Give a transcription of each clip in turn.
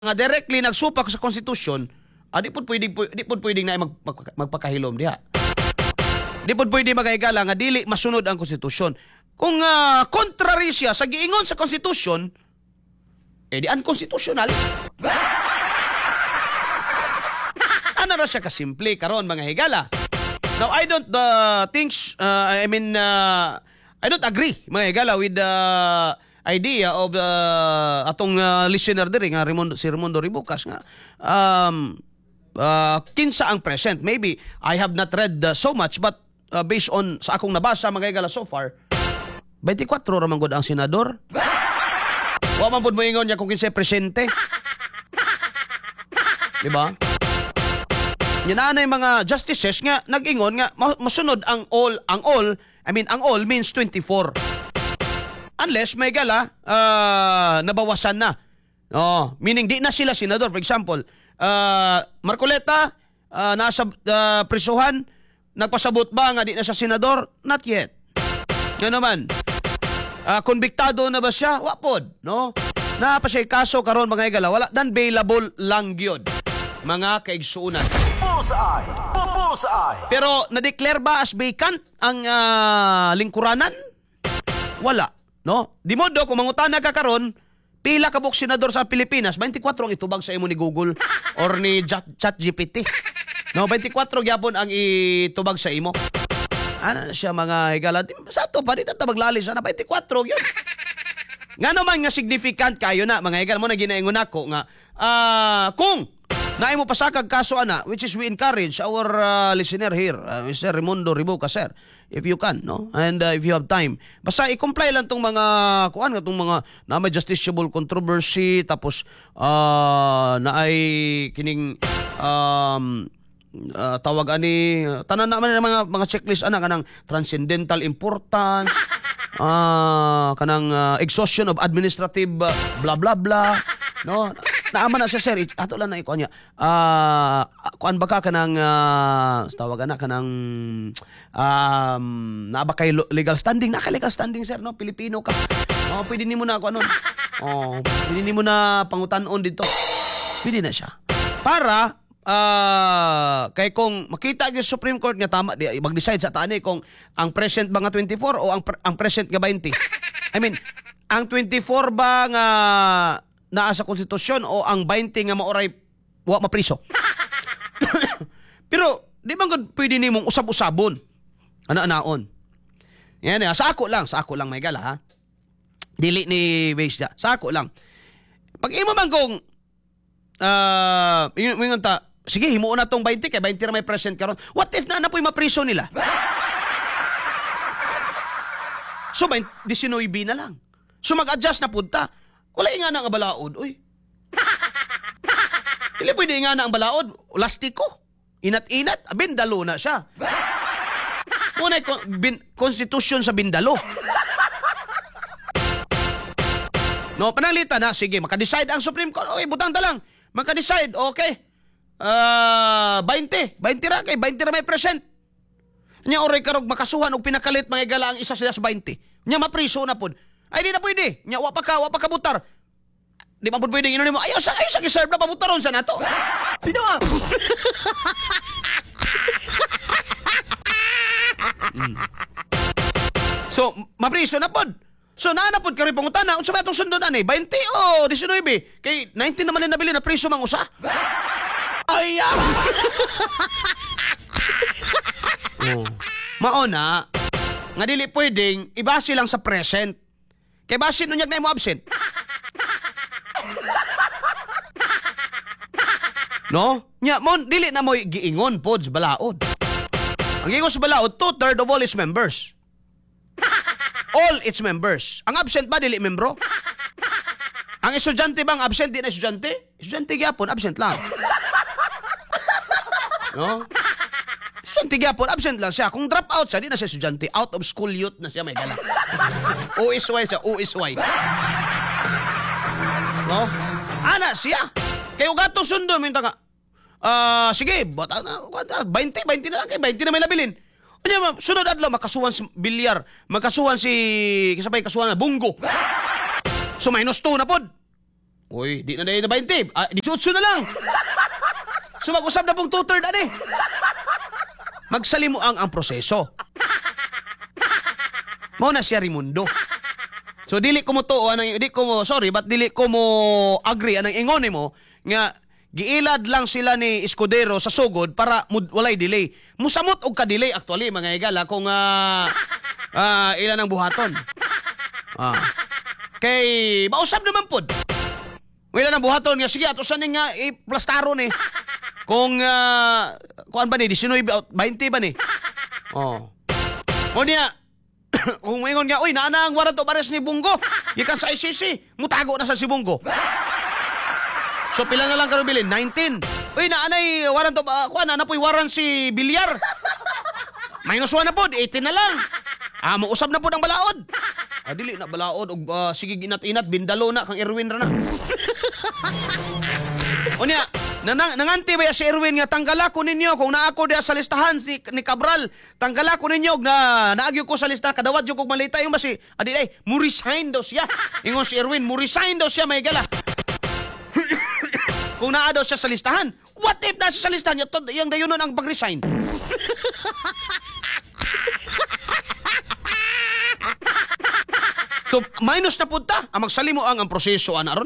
nga directly nagsupak sa konstitusyon, di po pwedeng na magpakahilom diha. Di po pwede magahigala nga dili masunod ang konstitusyon. Kung contrary siya sa giingon sa konstitusyon, di unconstitutional. Ano na siya kasimple karon mga higala? Now I don't I don't agree mga higala with the idea of atong listener diri nga si Raimundo Ribucas nga kinsa ang present. Maybe I have not read so much, but based on sa akong nabasa mga higala so far, 24 ra man gud ang senador. Wa man pud mo ingon niya kung kinsa presente. Di ba? Yan na yung mga justices nga nag-ingon nga masunod ang all. Ang all means 24. Unless may gala nabawasan na. Meaning di na sila senador. For example, Marcoleta nasa prisuhan, nagpasabot ba nga di na siya senador? Not yet. Yan naman. Konbiktado na ba siya? Wapod, no? Na pa siya kaso karon mga higala, wala dan bailable lang gyud mga kaigsuunan. Bullseye. Pero na-declare ba as vacant ang lingkuranan? Wala, no? Di modo kung mangutana ka karon, pila ka buk senador sa Pilipinas, 24 ang itubag sa imo ni Google or ni ChatGPT. No, 24 gyapon ang itubag sa imo. Ano siya mga higala? Sa to pa, di na maglali sana 24 yun. Nga naman nga significant kayo na, mga higala mo na ginaingon ako nga, kung na mo pasakag kaso ana, which is we encourage our listener here, Mr. Raimundo Ribucas, sir, if you can, no? And if you have time. Basta i-comply lang tong mga kuan nga tong mga na may justiciable controversy, tapos na ay kining tawag ani tanan naman ng mga checklist ana kanang transcendental importance, kanang exhaustion of administrative blah blah blah, no? Naaman na siya, sir. Ato lang na ikuan niya. Kuan ba ka kanang tawag na kanang naaba kay legal standing? Naka-legal standing, sir, no? Pilipino ka. Pwede ni mo na ako ano. Pwede ni mo na pangutanon dito. Pwede na siya. Para kay kung makita yung Supreme Court nga tama di mag-decide sa tani kung ang present ba nga 24 o ang present nga 20. I mean, ang 24 ba nga naa sa konstitusyon o ang 20 nga maoray wa mapriso. Pero di ba gud pwede nimong usab-usabon ana-anaon. Yan sa ako lang may gala ha. Dili ni base da. Sa ako lang. Pag imo man kung ingon ta, sige himuon na tong 20 kay 20 ra may present karon. What if na po'y mapriso nila? So 19 na lang. So mag-adjust na punta. Wala nga na ang balaod, uy. Dili pwede nga na ang balaod, lastiko. Inat-inat, bindalo na siya. Muna konstitusyon sa bindalo. No, panalita na, sige, maka-decide ang Supreme Court. Okay, butang talang. Maka-decide, okay. 20 ra kay 20 ra may present. Nya oray karog makasuhan og pinakalit mga igala ang isa sila sa 20. Nya mapriso na pud. Ay di na pwede. Nya wa pa ka butar. Di man pud pwede inon mo. Ayaw sa giserve na pabutaron sa nato. Pino ah. So, mapriso na pud. So, naanapod ka rin pangutana. Unsa ba itong sundon, ani? 20 o 19? Kay 19 naman na nabili na priso mang usa. Ay, mauna, nga dili pwedeng ibase lang sa present. Kay base nunyag na mo absent. No? Nya, dili na mo giingon pod sa balaod. Ang giingon sa balaod, 2/3 of all its members. All its members. Ang absent ba, dili membro? Ang estudyante bang absent, di na estudyante? Estudyante gyapon, absent lang. No? Estudyante gyapon, absent lang siya. Kung drop out siya, di na siya estudyante. Out of school youth na siya, may gala. OSY siya, OSY. No? Ana siya. Kayo gatong sundo, minta nga. Sige, 20 na lang kayo, 20 na may labilin. Ano sunod adlaw makasuhan si bilyar, makasuhan si kasabay kasuhan na bunggo. So minus 2 na pod. Uy, di na 20. 18 na lang. So mag-usap na pong 2/3 ani. Magsalimuang ang proseso. Mao na siya Raimundo. So dili ko mo tuo dili ko mo agree anang ingon nimo nga giilad lang sila ni Escudero sa sugod para walay delay. Musamot og ka-delay actually mga higala kung ilan ang buhaton. Kay mausap naman pod. Ilan ang buhaton nga sige ato saning nga i-plastaro ni. Kung kuan ba ni 19 20 ba ni? O niya kung ingon nga, uy, naana ang warrant of arrest ni Bungo. Gikan sa ICC. Mutago na sa si Bungo. So, pila na lang karon bilin? 19. Uy, naanay warrant of, na po'y warrant si Bilyar. Minus 1 na po, 18 na lang. Mausap na po ng balaod. Dili na balaod. Sige, inat-inat, bindalo na, kang Erwin ra na. O niya, nanganti ba si Erwin nga tanggalako ninyo kung naako dia sa listahan ni Cabral, tanggalako ninyo na naagyo ko sa listahan kadawat yung kog malita yung basi mo resign daw siya. Ingon si Erwin, mo resign daw siya may gala. Kung naa daw siya sa listahan, what if nasa sa listahan yung dayunon ang pag-resign? So minus na punta ang magsalimo ang proseso anaron.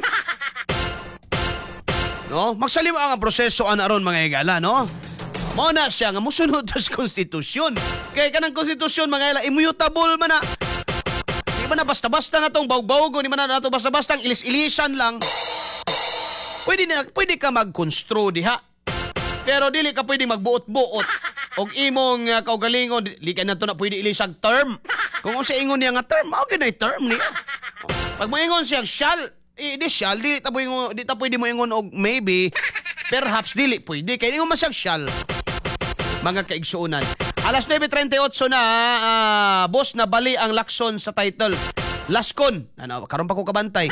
No, magsalimo ang proseso anaron mga higala, no? Mao na siya nga musunod sa konstitusyon. Kay kanang konstitusyon mga higala immutable man na. Di ba na basta-basta na tong bawg-bawgo ni man na nato basta-basta ilis-ilisan lang. Pwede ka mag-construe diha. Pero dili ka pwede magbuot-buot og imong kaugalingon dili ka na to na pwede ilisag term. Kung unsa ingon niya nga term, mao gyud term niya. Pag moingon siya shall di shall, di ta pwede mo ingon og maybe, perhaps dili pwede. Kaya ingon masyag shall. Mga kaigsuunan. Alas 9:38 na, boss, na bali ang lakson sa title. Laskon. Karon pa ko kabantay.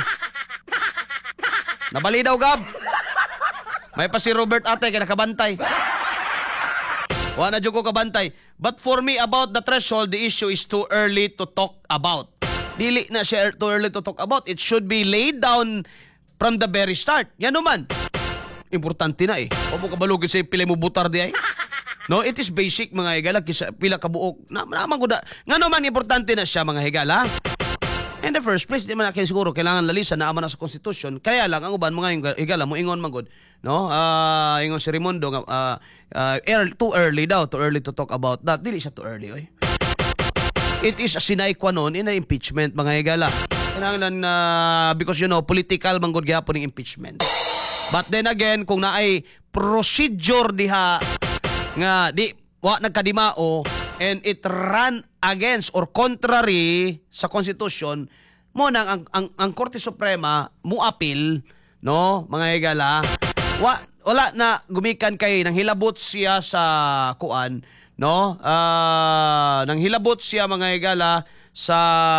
Nabali daw, Gab. May pa si Robert ate, kaya nakabantay. Wala na dyan ko kabantay. But for me, about the threshold, the issue is too early to talk about. Dili na siya too early to talk about. It should be laid down from the very start. Yan naman. Importante na O mo kabalugin sa pila mo butar di ay. No, it is basic mga higala. Kisa pila kabuok. Naman ko na. Nga naman importante na siya mga higala. In the first place, di man nakin siguro kailangan lalisan na aman na sa konstitusyon. Kaya lang, ang uban mga higala mo ingon magod. No? Ingon si Raimundo too early daw. Too early to talk about that. Dili siya too early oy. It is a sine qua non in an impeachment, mga higala. Kailangan because political manggod gyapon ng impeachment. But then again, kung naay procedure diha nga nagkadimao and it ran against or contrary sa konstitusyon, mo nang ang Korte Suprema mo appeal, no, mga higala. Wala na gumikan kay nang hilabot siya sa kuan. No, nang hilabot siya mga higala sa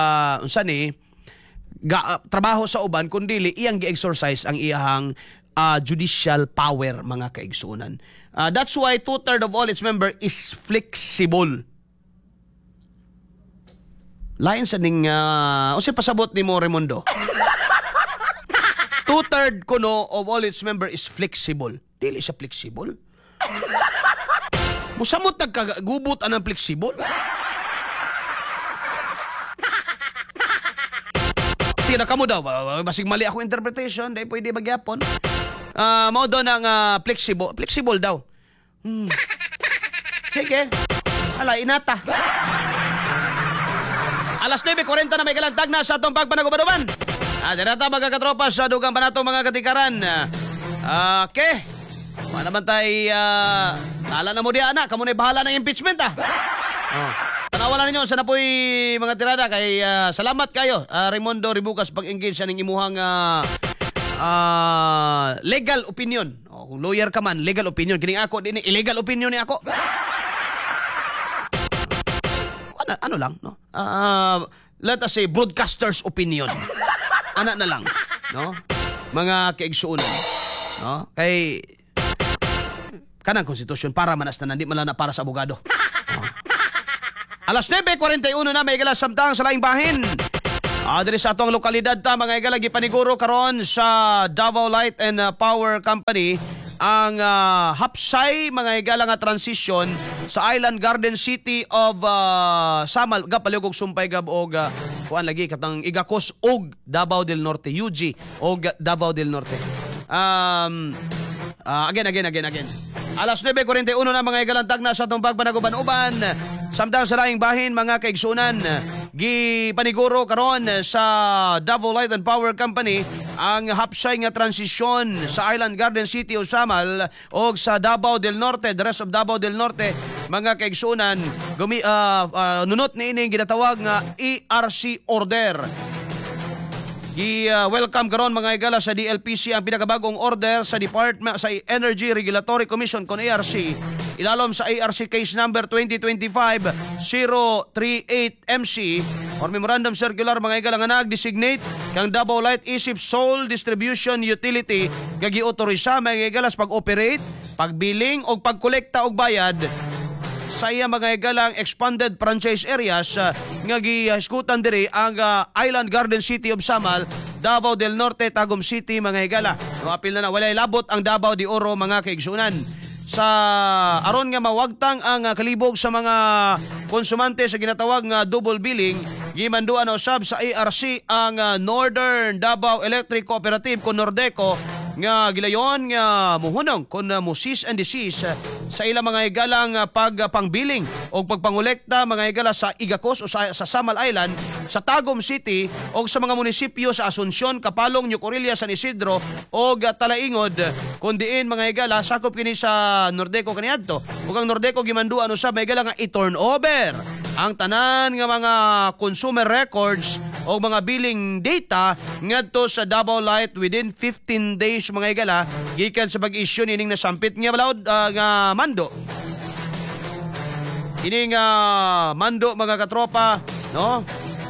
trabaho sa uban kundili iyang gi-exercise ang iyang judicial power mga kaigsunan. That's why 2/3 of all its member is flexible. Lain sa ning unsa pasabot nimo Raimundo? 2/3 kuno of all its member is flexible. Dili siya flexible. Musamot nagkagubot anang flexible. Sige na kamo daw. Basig mali ako interpretation. Dahil pwede magyapon. Mao daw ng flexible. Flexible daw. Sige. Ala, inata. Alas 9:40 na may kalagtag na sa itong pagpanagubaduban. Dirata magkakatropa sa dugang panatong mga katikaran. Okay. Wala naman tayo, tala na mo diya, anak. Kamu na'y bahala ng impeachment, Tanawa na ninyo, sana po'y mga tirada. Kay, salamat kayo, Raimundo Ribucas, pag-engage sa ning imuhang legal opinion. Kung lawyer ka man, legal opinion. Kining ako, din illegal opinion ni ako. Ano lang, no? Let us say, broadcaster's opinion. Anak na lang, no? Mga kaigsuunan, no? Kay kanang konstitusyon para manas na nandi man na para sa abogado. Alas 9:41 na may galas samtang sa laing bahin. Diri sa atong lokalidad ta mga igala gipaniguro karon sa Davao Light and Power Company ang hapsay mga igala nga transition sa Island Garden City of Samal gapalugog sumpay gab og kuan lagi katang Igacos og Davao del Norte UG og Davao del Norte. Again. Alas 9:41 na mga igalantag na sa itong pagpanaguban-uban. Samtang sa laing bahin mga kaigsunan, gipaniguro karon sa Davao Light and Power Company ang hapsay nga transisyon sa Island Garden City o Samal o sa Davao del Norte, the rest of Davao del Norte, mga kaigsunan, nunot ni ining ginatawag nga ERC order. Welcome karon mga igala sa DLPC ang pinakabagong order sa Department sa Energy Regulatory Commission kon ARC ilalom sa ARC case number 2025-038 MC or Memorandum Circular mga igala nga nag-designate kang Davao Light isip sole distribution utility nga gi-autorisa mga igala sa pag-operate, pagbiling o pagkolekta og bayad sa iya mga igalang expanded franchise areas nga gihisgutan diri ang Island Garden City of Samal, Davao del Norte, Tagum City mga igala. Apil na walay labot ang Davao de Oro mga kaigsunan. Sa aron nga mawagtang ang kalibog sa mga konsumante sa ginatawag nga double billing, gimanduan na usab sa ARC ang Northern Davao Electric Cooperative kon Nordeco nga gilayon nga muhunong kon mo cease and desist sa ilang mga igalang pagpangbiling o pagpangolekta mga igala sa Igacos o sa Samal Island, sa Tagum City o sa mga munisipyo sa Asuncion, Kapalong, New Corilla, San Isidro o Talaingod, kundiin mga igala sakop kini sa Nordeco kaniadto. Ug ang Nordeco gimanduan usab mga igala nga i-turn over ang tanan nga mga consumer records o mga billing data ngadto sa Davao Light within 15 days mga igala gikan sa pag-issue nining nasampit nga balawd nga mando. Ining mando mga katropa, no?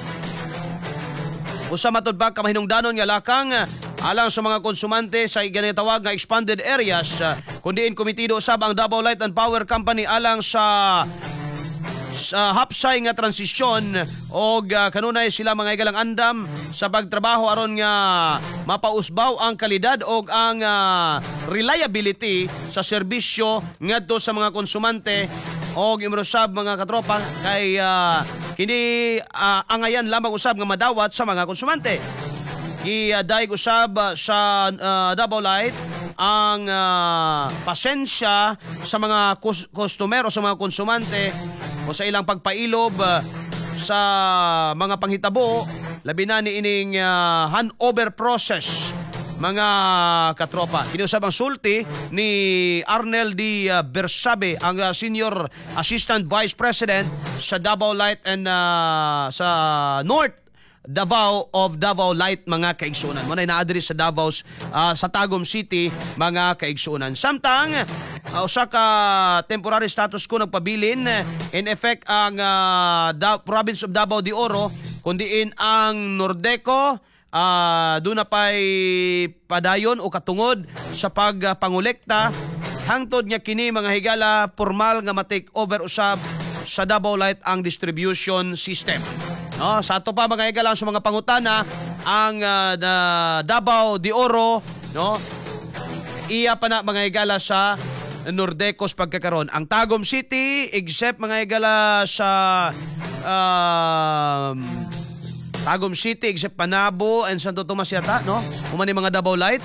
Usa matud pa kamahinungdanon nga lakang alang sa mga konsumante sa ginatawag nga expanded areas kundiin komitido usab ang Davao Light and Power Company alang sa hapsay nga transisyon o kanunay sila mga igalang andam sa pagtrabaho aron nga mapausbaw ang kalidad o ang reliability sa serbisyo ngadto sa mga konsumante o imrosab mga katropa kay kini angayan lamang usab nga madawat sa mga konsumante. Daig usab sa Davao Light ang pasensya sa mga customer o sa mga konsumante o sa ilang pagpailob sa mga panghitabo labi na ni ining handover process mga katropa. Kiniusab ang sulti ni Arnel D. Bersabe, ang Senior Assistant Vice President sa Davao Light and sa North Davao of Davao Light mga kaigsunan. Muna na-address sa Davao sa Tagum City mga kaigsunan. Samtang usa ka temporary status ko nagpabilin in effect ang province of Davao de Oro kundiin ang Nordeco doon na pa'y padayon o katungod sa pagpangolekta hangtod nga kini mga higala formal nga ma-take over usab sa Davao Light ang distribution system. No, sa ato pa mga higala sa mga pangutana ang Davao de Oro, no? Iya pa na mga higala sa Nordecos pagkakaroon. Ang Tagum City except mga higala sa Tagum City except Panabo and Santo Tomas yata, no? Umani mga Davao Light.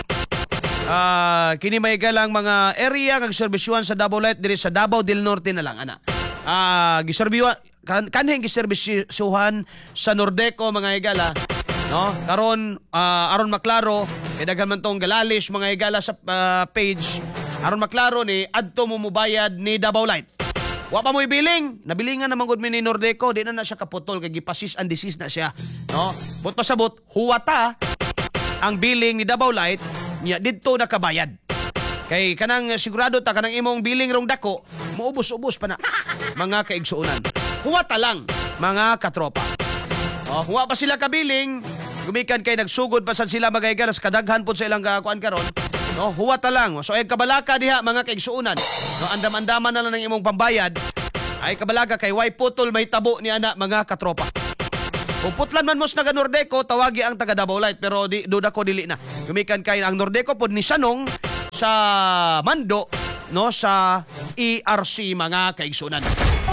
Kini may galang mga area kag serbisyuhan sa Davao Light diri sa Davao del Norte na lang ana. Giserbiwa kanhing giserbisyuhan sa Nordeco mga higala, no? Karon aron maklaro daghan man tong galalis mga higala sa page aron maklaro ni adto mo mubayad ni Davao Light. Wa pa mo ibiling, nabilingan naman gud mi ni Nordeco, di na siya kaputol kay gipasis and disease na siya, no? But pasabot huwata ang billing ni Davao Light nya didto nakabayad. Kay kanang sigurado ta kanang imong billing rong dako, muubos-ubos pa na mga kaigsuunan. Huwata lang mga katropa. Huwa pa sila kabiling, gumikan kay nagsugod pa sad sila magaygalas kadaghan pud sa ilang kuan karon. No, huwata lang. So ay kabalaka diha mga kaigsuunan. No, andam-andaman na lang ng imong pambayad. Ay kabalaka kay way putol may tabo ni ana mga katropa. Kung putlan man mos naga Nordeco, tawagi ang taga Davao Light, pero duda ko dili na. Gumikan kay ang Nordeco pod ni Sanong sa Mando, no, sa ERC mga kaigsunan.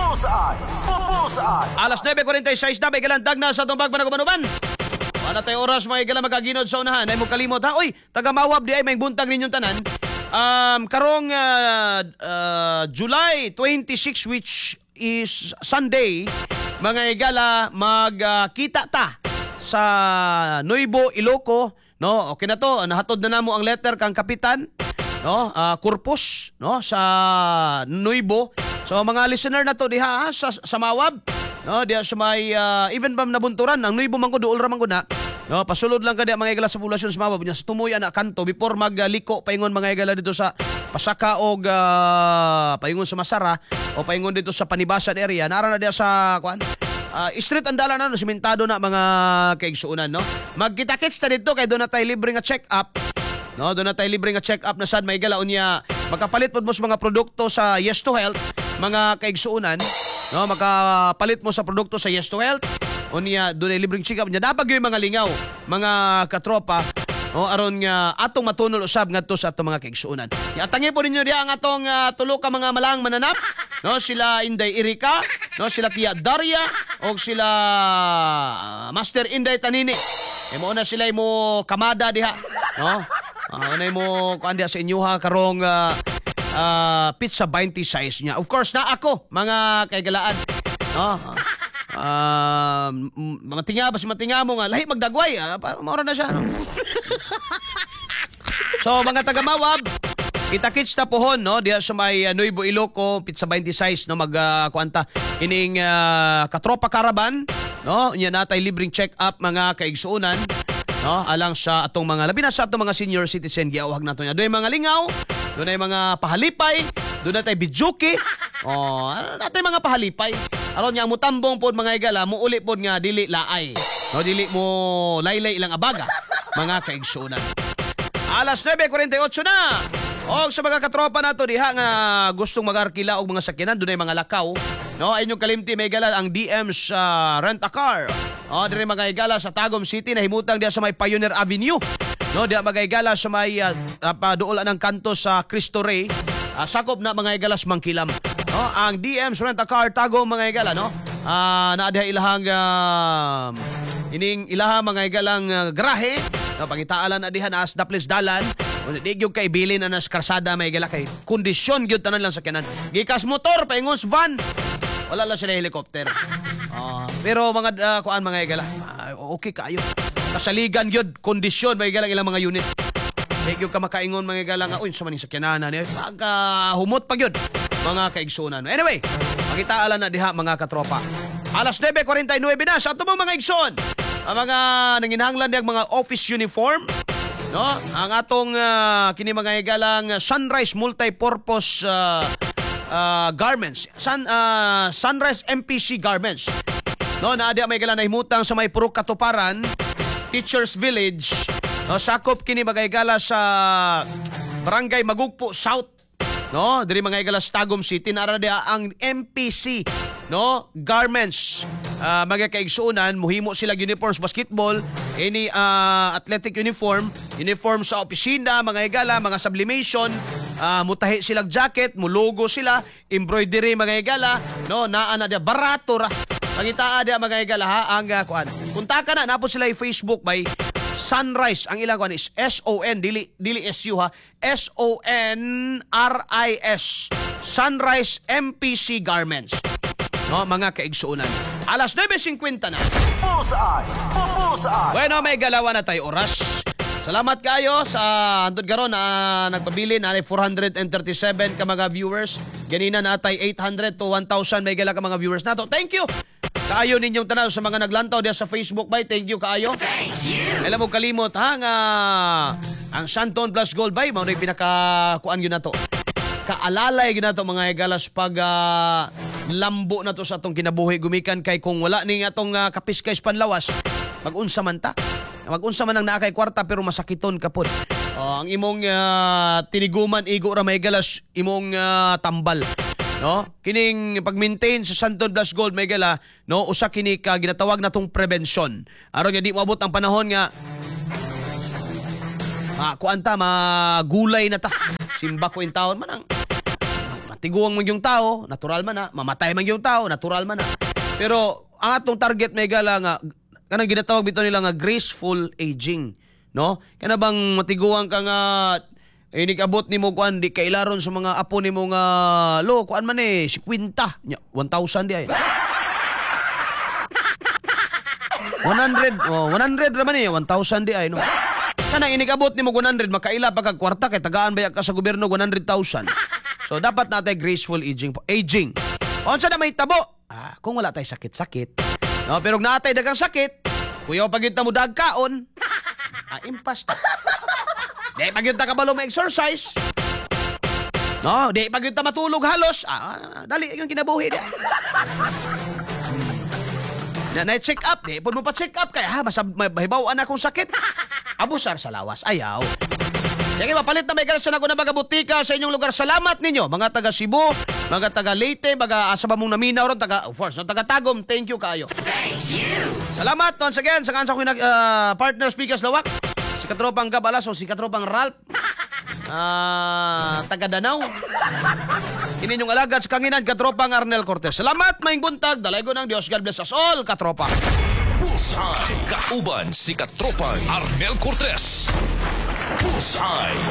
Alas 9:46 na, may galandag na sa tumbag panagubanuban. Wala tayo oras mga igala magaginod sa unahan. Ay mo kalimot ha. Uy, taga Mawab di ay may buntag ninyong tanan. Karong July 26, which is Sunday, mga igala magkita ta sa Nuevo Iloco, no? Okay na to, nahatod na namo ang letter kang kapitan, no? Corpus, no, sa Nuevo. So mga listener na to diha sa Mawab, no, diha sa may even bam nabunturan ang Nuevo man ko duol ra man ko na. No, pasulod lang kada mga igala sa populasyon sa Mawab nya sa tumuya na kanto before magliko paingon mga igala dito sa Pasaka og paingon sa Masara o paingon dito sa Panibasan area. Nara na diha sa kuan. Street ang dala na, no, simentado na mga kaigsuunan, no. Magkita-kits ta dito kay doon na tayo libre nga check up. No, doon na tayo libre nga check up na sad may igala unya makapalit pod mo sa mga produkto sa Yes to Health, mga kaigsuunan, no, makapalit mo sa produkto sa Yes to Health. Unya doon ay libreng check up nya. Dapat yung mga lingaw, mga katropa, no, aron nga atong matunol usab ngadto sa atong mga kaigsuunan. Atangi po ninyo diha ang atong tulo ka mga malang mananap, no, sila Inday Erika, no, sila Tia Daria o sila Master Inday Tanini. Mo na sila mo kamada diha, no. Unay mo kuan diha sa inyoha karong pizza 20 size niya. Of course na ako mga kaigalaan, no. Matinga ba si matinga mo nga lahi magdagway, maura na siya, no? So mga taga Mawab, kita-kits ta pohon, no, diha sa may Nuevo Iloco, pizza 20 size, no, magkuanta ining katropa karaban, no, nya natay libreng check up mga kaigsuunan, no, alang sa atong mga labi na sa atong mga senior citizen giawhag nato nya. Doy mga lingaw, doon ay mga pahalipay, doon natay bijuki, natay mga pahalipay. Aron nya mo tambong pod mga igala, mo uli pod nga dili laay, no, dili mo laylay ilang abaga mga kaigsuunan. Alas 9:48 na. O sa mga katropa nato diha nga gustong magarkila og mga sakyanan, dunay mga lakaw, no, ay inyong kalimti may igala ang DM sa Rent a Car. Dire mga igala sa Tagum City, nahimutang diha sa may Pioneer Avenue, no, diha mga igala sa may paduolan ng kanto sa Cristo Rey, sakop na mga igala sa Mangkilam. No, ang DM sa Rent a Car Tagum mga igala, no. Naa diha ilahang ining ilaha mga igalang garahe, no, pangitaalan na diha as daples dalan. Kung di gyud kay bilin na nas karsada may igala kay kondisyon gyud tanan lang sa kanan. Gikas motor paingos van. Wala lang sila helicopter. Pero mga kuan mga igala, okay kayo. Kasaligan gyud kondisyon may igala ilang mga unit. Di gyud ka makaingon mga igala nga uy sa maning sakyanan ni humot pa gyud mga kaigsunan. Anyway, pangitaalan na diha mga katropa. Alas 9:49 na sa ato mga igsoon. Ang mga nanginahanglan diyang mga office uniform, no? Ang atong kini mga igalang Sunrise Multipurpose Garments. Sunrise MPC Garments. No, naa diha may igalang nahimutang sa may Purok Katuparan, Teachers Village. No, sakop kini mga igala sa Barangay Magugpo South. No, diri mga igala sa Tagum City, naa diha ang MPC, no, Garments. Mga kaigsuunan, muhimo sila uniforms basketball, any athletic uniform sa opisina, mga igala, mga sublimation, mutahi silang jacket, mulogo sila, embroidery mga igala, no, naa na dia barato ra. Pangitaa dia mga igala ha, ang kuan. Punta ka na napod sila yung Facebook by Sunrise. Ang ilang kuan is SON, dili SU ha. SONRIS. Sunrise MPC Garments. No, mga kaigsuunan. Alas 9:50 na. Bullseye! Bueno, may galawan na tayo oras. Salamat kayo sa hantod karon na nagpabili na 437 ka mga viewers. Ganina na tay 800 to 1,000 may gala ka mga viewers nato. Thank you. Kaayo ninyong tanaw sa mga naglantaw diya sa Facebook bay. Thank you kaayo. Thank you. Alam mo kalimot ha nga ang Santon Plus Gold bay mao na pinakakuan gyud nato. Kaalalay gyud nato mga igalas pag lambo na to sa atong kinabuhi gumikan kay kung wala ning atong kapiskays panlawas mag-unsa man ta. Mag-unsa man ang naa kay kwarta pero masakiton ka pod. Ang imong tiniguman igo ra may galas imong tambal. no? Kining pag-maintain sa Santon Plus Gold may gala, no? Usa kini ka ginatawag natong prevention. Aron nga di moabot ang panahon nga kuanta magulay na ta. Simba ko in taon man ang matiguang man yung tao, natural man na. Mamatay man yung tao, natural man na. Pero ang atong target may gala nga kanang ginatawag bitaw nila nga graceful aging, no? Kana bang matiguang ka nga inikabot nimo kuan di kailaron sa mga apo nimo nga lo kuan man 50 nya 1,000 di ay. 100 raman 1,000 di ay no. Kanang inikabot nimo 100 makaila pa kag kwarta kay tagaan bayag ka sa gobyerno 100,000. So dapat natay graceful aging. Unsa na may tabo? Kung wala tay sakit-sakit. No, pero natay dagang sakit, kuyaw pagid ta mo dagkaon. Impas. Di pagid ta kabalo ma-exercise. No, di pagid ta matulog halos. Dali yung kinabuhi di. Na check up, di pud mo pa check up kay mahibaw-an akong sakit. Abusar sa lawas, ayaw. Sige, mapalit na may karasa na ko na butika sa inyong lugar. Salamat ninyo, mga taga Cebu, mga taga Leyte, mga asa ba mong naminaw ron, of course, taga Tagum, thank you kayo. Thank you! Salamat once again sa kansa ko yung partner speakers lawak. Si Katropang Gabalas o si Katropang Ralph. Taga Danau. Kininyong alagad sa kanginan, Katropang Arnel Cortez. Salamat, maing buntag. Dalaygo ng Diyos. God bless us all, Katropa. Bullseye. Kauban si Katropang Arnel Cortez. Bullseye.